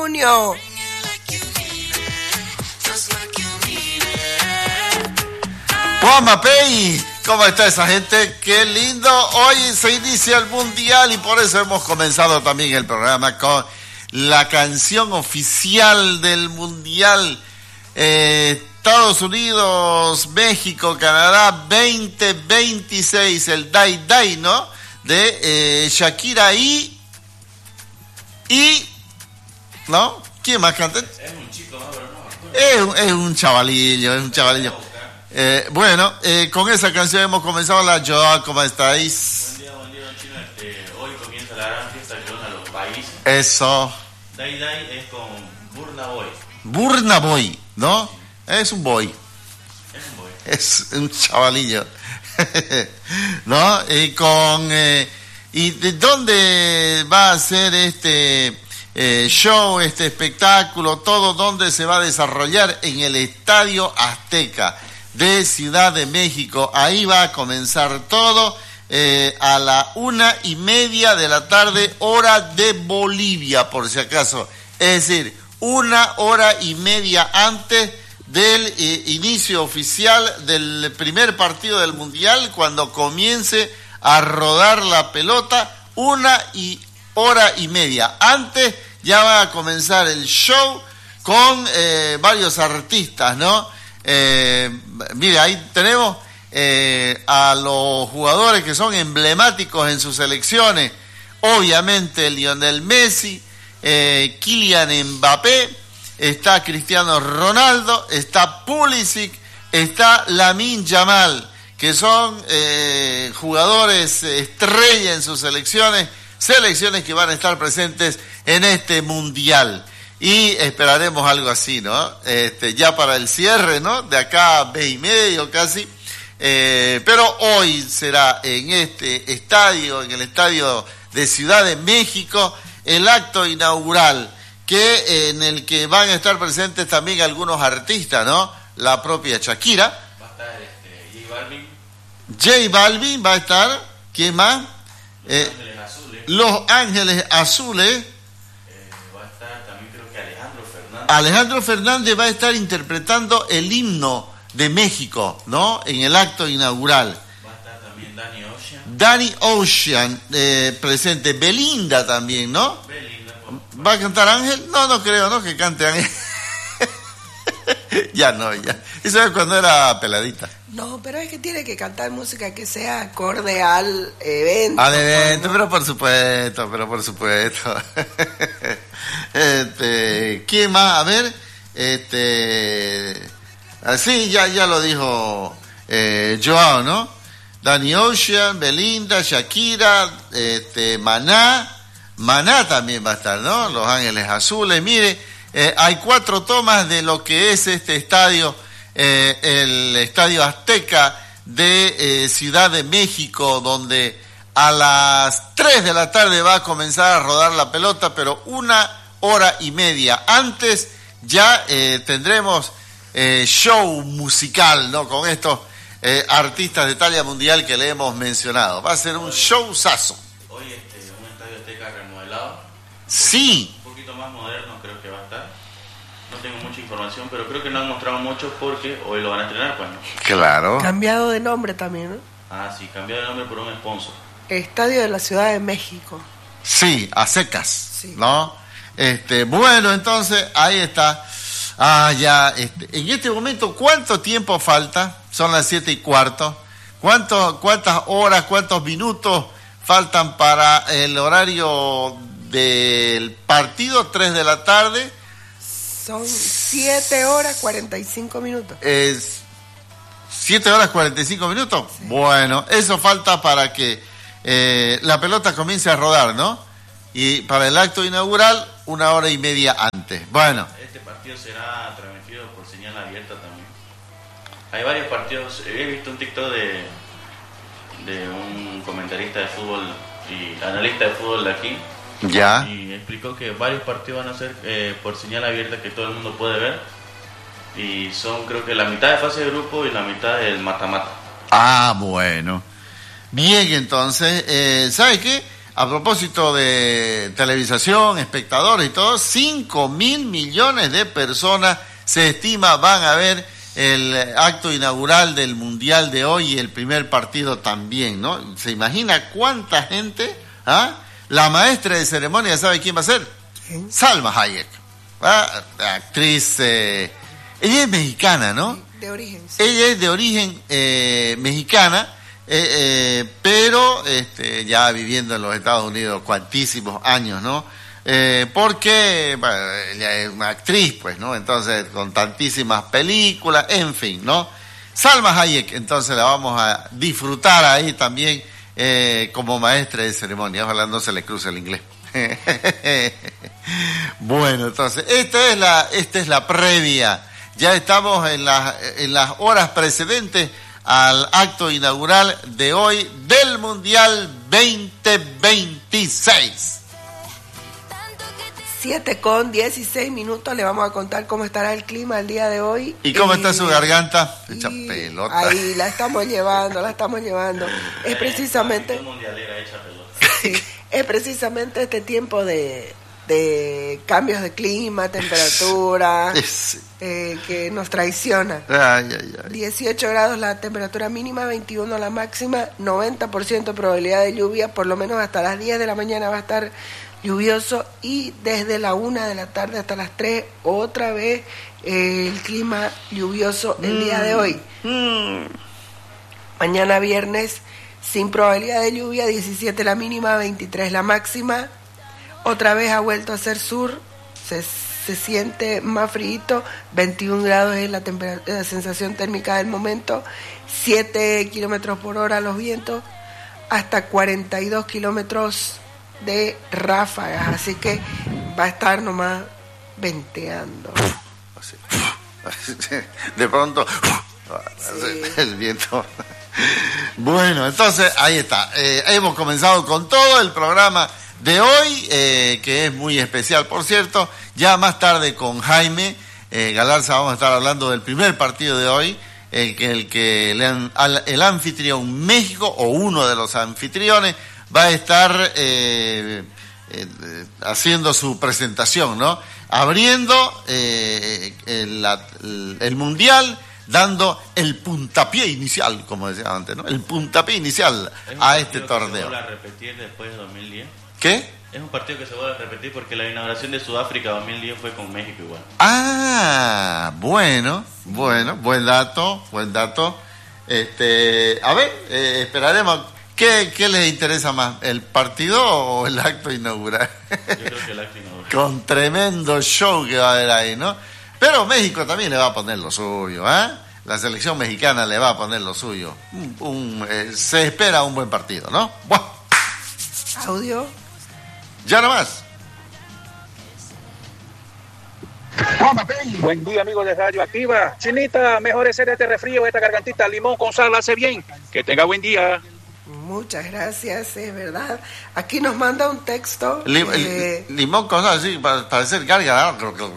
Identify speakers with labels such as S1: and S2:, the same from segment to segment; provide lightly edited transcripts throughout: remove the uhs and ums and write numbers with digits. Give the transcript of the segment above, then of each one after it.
S1: junio.
S2: Juan Mapei, ¿cómo está esa gente? Qué lindo. Hoy se inicia el Mundial y por eso hemos comenzado también el programa con la canción oficial del Mundial. Estados Unidos, México, Canadá 2026, el Dai Dai, ¿no? De Shakira y ¿no? ¿Quién más canta?
S3: Es un chico más, pero no.
S2: Es un chavalillo, bueno, con esa canción hemos comenzado la Joa, ¿cómo estáis?
S3: Buen día, don Chino. Hoy comienza la gran fiesta que van a los países.
S2: Eso.
S3: Dai Dai es con Burna Boy.
S2: Burna Boy, ¿no?
S3: Sí.
S2: Es un boy.
S3: Es un boy.
S2: Es un chavalillo. ¿No? ¿Y de dónde va a ser este show, este espectáculo, todo dónde se va a desarrollar? En el Estadio Azteca de Ciudad de México. Ahí va a comenzar todo a la 1:30 de la tarde, hora de Bolivia, por si acaso. Es decir, 1:30 antes del inicio oficial del primer partido del Mundial, cuando comience a rodar la pelota, 1:30 antes ya va a comenzar el show con varios artistas, ¿no? Mire, ahí tenemos a los jugadores que son emblemáticos en sus selecciones, obviamente Lionel Messi, Kylian Mbappé, está Cristiano Ronaldo, está Pulisic, está Lamine Yamal, que son jugadores estrella en sus selecciones que van a estar presentes en este Mundial. Y esperaremos algo así, ¿no? Ya para el cierre, ¿no? De acá a 2:30 casi. Pero hoy será en este estadio, en el estadio de Ciudad de México, el acto inaugural, en el que van a estar presentes también algunos artistas, ¿no? La propia Shakira.
S3: Va a estar J Balvin.
S2: J Balvin va a estar. ¿Quién más?
S3: Los Ángeles Azules.
S2: Los Ángeles Azules.
S3: Va a estar también, creo que Alejandro Fernández.
S2: Alejandro Fernández va a estar interpretando el himno de México, ¿no? En el acto inaugural.
S3: Va a estar también Danny Ocean.
S2: Danny Ocean presente. Belinda también, ¿no?
S3: Belinda.
S2: ¿Va a cantar Ángel? No creo, ¿no? Que cante Ángel. Ya. Eso es cuando era peladita.
S1: No, pero es que tiene que cantar música que sea acorde al evento.
S2: Al evento, ¿no? pero por supuesto. ¿Quién más? A ver, así ya lo dijo Joao, ¿no? Danny Ocean, Belinda, Shakira, Maná también va a estar, ¿no? Los Ángeles Azules. Mire, hay 4 tomas de lo que es este estadio, el Estadio Azteca de Ciudad de México, donde a las 3 de la tarde va a comenzar a rodar la pelota, pero 1:30 antes ya tendremos show musical, ¿no? Con estos artistas de talla mundial que le hemos mencionado. Va a ser un showzazo.
S3: Hoy un Estadio Azteca remodelado.
S2: Sí.
S3: Un poquito más moderno creo que va a estar. No tengo mucha información, pero creo que no han mostrado mucho porque hoy lo van a estrenar, pues, ¿no?
S2: Claro.
S1: Cambiado de nombre también, ¿no?
S3: Ah, sí, cambió de nombre por un sponsor.
S1: Estadio de la Ciudad de México.
S2: Sí, a secas,
S1: sí.
S2: ¿no? Bueno, entonces, ahí está. En este momento, ¿cuánto tiempo falta? Son las 7:15. ¿Cuántas horas, cuántos minutos faltan para el horario del partido? 3 de la tarde.
S1: Son 7:45.
S2: Es 7:45. Sí. Bueno, eso falta para que la pelota comience a rodar, ¿no? Y para el acto inaugural, 1:30 antes. Bueno.
S3: Este partido será transmitido por señal abierta también. Hay varios partidos. He visto un TikTok de un comentarista de fútbol y analista de fútbol de aquí.
S2: Ya.
S3: Y explicó que varios partidos van a ser por señal abierta, que todo el mundo puede ver. Y son, creo que la mitad de fase de grupo y la mitad del mata-mata.
S2: Ah, bueno. Bien, entonces, ¿sabe qué? a propósito de televisación, espectadores y todo, 5.000 millones de personas se estima van a ver el acto inaugural del Mundial de hoy y el primer partido también, ¿no? ¿Se imagina cuánta gente? ¿Ah? La maestra de ceremonia, ¿sabe quién va a ser?
S1: ¿Quién?
S2: Salma Hayek, ¿ah? Actriz, ella es mexicana, ¿no?
S1: De origen. Sí.
S2: Ella es de origen mexicana, pero ya viviendo en los Estados Unidos cuantísimos años, ¿no? Porque bueno, ella es una actriz, pues, ¿no? Entonces, con tantísimas películas, en fin, ¿no? Salma Hayek, entonces la vamos a disfrutar ahí también como maestra de ceremonia. Ojalá no se le cruce el inglés. Bueno, entonces, esta es la previa. Ya estamos en las horas precedentes al acto inaugural de hoy del Mundial 2026.
S1: 7:16 le vamos a contar cómo estará el clima el día de hoy.
S2: ¿Y cómo está su garganta? Echa pelota.
S1: Ahí la estamos llevando. Es precisamente... Sí, es precisamente este tiempo de cambios de clima, temperatura, que nos traiciona. 18 grados la temperatura mínima, 21 la máxima, 90% probabilidad de lluvia, por lo menos hasta las 10 de la mañana va a estar lluvioso, y desde la 1 de la tarde hasta las 3 otra vez el clima lluvioso el día de hoy. Mañana viernes sin probabilidad de lluvia, 17 la mínima, 23 la máxima. Otra vez ha vuelto a ser sur, se siente más frío, 21 grados es la sensación térmica del momento, 7 kilómetros por hora los vientos, hasta 42 kilómetros de ráfagas, así que va a estar nomás venteando.
S2: De pronto, sí. El viento. Bueno, entonces ahí está. Hemos comenzado con todo el programa de hoy, que es muy especial, por cierto. Ya más tarde con Jaime Galarza vamos a estar hablando del primer partido de hoy, el anfitrión México, o uno de los anfitriones, va a estar haciendo su presentación, ¿no? Abriendo el Mundial, dando el puntapié inicial, como decía antes, ¿no? El puntapié inicial a este torneo.
S3: ¿Se va a repetir después de 2010?
S2: ¿Qué?
S3: Es un partido que se va a repetir porque la inauguración de Sudáfrica 2010 fue con México igual.
S2: Ah, bueno, buen dato. A ver, esperaremos. ¿Qué les interesa más, el partido o el acto inaugural?
S3: Yo creo que el acto inaugural. Con
S2: tremendo show que va a haber ahí, ¿no? Pero México también le va a poner lo suyo, ¿eh? La selección mexicana le va a poner lo suyo. Se espera un buen partido, ¿no? Bueno.
S1: Audio.
S2: Ya nomás.
S4: Buen día, amigos de Radio Activa. Chinita, mejor es este resfrío, esta gargantita, limón con sal hace bien. Que tenga buen día.
S1: Muchas gracias, es verdad. Aquí nos manda un texto.
S2: Limón con sal, sí, para hacer gárgara.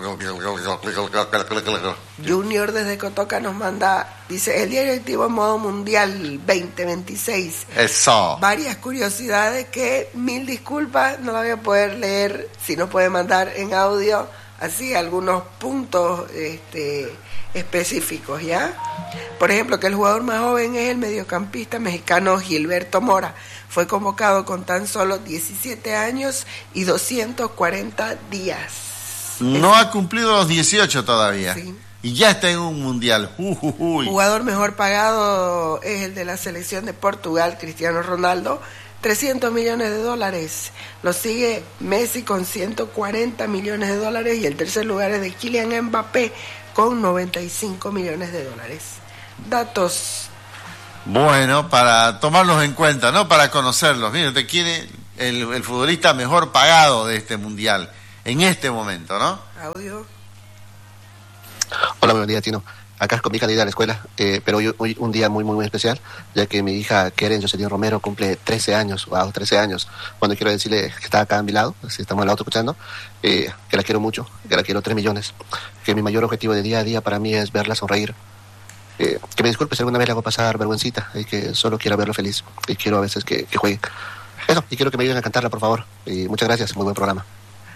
S1: Junior desde Cotoca nos manda, dice, el diario activo modo mundial 2026.
S2: Eso.
S1: Varias curiosidades que, mil disculpas, no la voy a poder leer, si no puede mandar en audio, así algunos puntos específicos, ¿ya? Por ejemplo, que el jugador más joven es el mediocampista mexicano Gilberto Mora. Fue convocado con tan solo 17 años y 240 días.
S2: No ha cumplido los 18 todavía.
S1: Sí.
S2: Y ya está en un mundial.
S1: Jugador mejor pagado es el de la selección de Portugal, Cristiano Ronaldo, $300 millones. Lo sigue Messi con $140 millones y el tercer lugar es de Kylian Mbappé con $95 millones. Datos.
S2: Bueno, para tomarlos en cuenta, ¿no? Para conocerlos. Mire, usted quiere el futbolista mejor pagado de este mundial en este momento, ¿no?
S1: Audio.
S5: Hola, buenos días, Tino. Acá con mi hija de ir a la escuela, pero hoy un día muy especial, ya que mi hija Keren Jocelyn Romero cumple 13 años. Wow, 13 años. Bueno, quiero decirle que está acá a mi lado, si estamos en el auto escuchando, que la quiero mucho, que la quiero 3 millones, que mi mayor objetivo de día a día para mí es verla sonreír. Que me disculpe si alguna vez le hago pasar vergüencita, y que solo quiero verlo feliz, y quiero a veces que juegue. Eso, y quiero que me ayuden a cantarla, por favor. Y muchas gracias, muy buen programa.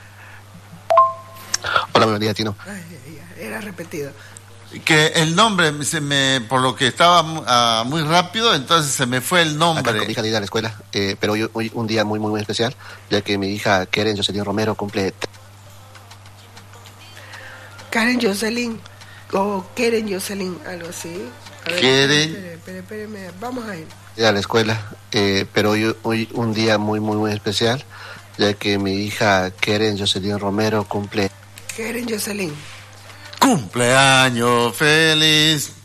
S5: Hola, buenos días, Tino.
S1: Era repetido.
S2: Que el nombre, por lo que estaba muy rápido, entonces se me fue el nombre.
S5: Acá con mi hija de ir a la escuela, pero hoy un día muy, muy, muy especial, ya que mi hija Karen Jocelyn Romero cumple...
S1: Karen Jocelyn, o Karen Jocelyn, algo así. A ver,
S2: Karen.
S1: espéreme, vamos a ir.
S5: Ir a la escuela, pero hoy un día muy, muy, muy especial, ya que mi hija Karen Jocelyn Romero cumple...
S1: Karen Jocelyn.
S2: Cumpleaños feliz.